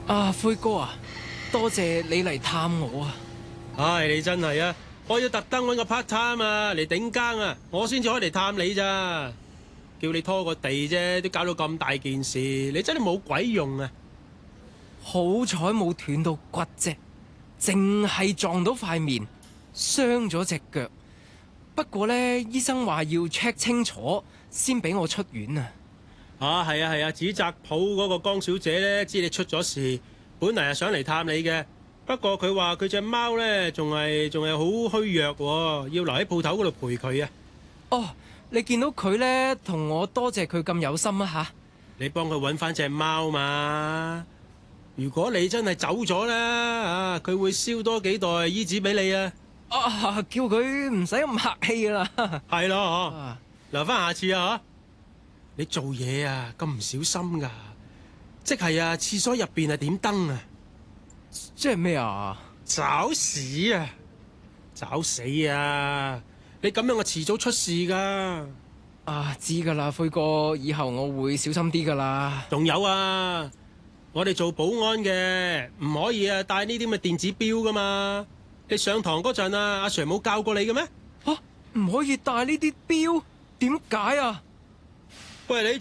啊，灰哥啊，多謝你嚟探我啊！ 唉，你真係啊！我要特登搵個 part time 啊嚟頂更啊，我先至可以嚟探你咋。叫你拖個地啫，都搞到咁大件事，你真係冇鬼用啊！ 好彩冇斷到骨啫，淨係撞到塊面，傷咗隻腳。不過呢，醫生話要 check 清楚先俾我出院啊！ 係啊，紙紮鋪嗰個江小姐呢，知你出咗事，本嚟係想嚟探你嘅。不過佢話佢隻貓呢，仲係好虛弱喎，要留喺鋪頭嗰度陪佢啊。 哦，你見到佢呢，同我多謝佢咁有心啊吓！ 你幫佢搵翻隻貓嘛？如果你真係走咗啦，佢會燒多幾袋衣紙俾你啊！ 啊，叫佢唔使咁客氣啦。 係咯， 啊， 留翻下次啊！你做嘢啊咁唔小心噶，即係啊，廁所入邊係點燈啊？ 即係咩啊？ 找屎啊！找死啊！你咁樣我遲早出事噶。 啊，知噶啦，灰哥，以後我會小心啲噶啦。 仲有啊，我哋做保安嘅唔可以啊帶呢啲咁嘅電子錶噶嘛。你上堂嗰陣啊，阿 Sir 冇教過你嘅咩？ 唔可以帶呢啲錶？點解啊？ 喂，你